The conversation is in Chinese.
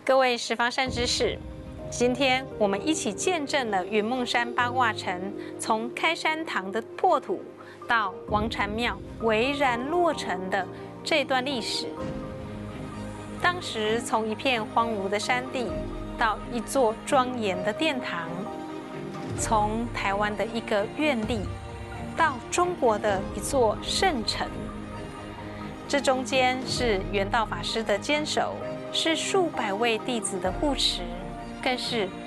各位十方善知识，今天我们一起见证了云梦山八卦城从开山堂的破土到王禅庙巍然落成的这段历史。当时从一片荒芜的山地到一座庄严的殿堂，从台湾的一个院立到中国的一座圣城，这中间是圆道法师的坚守，是数百位弟子的护持，更是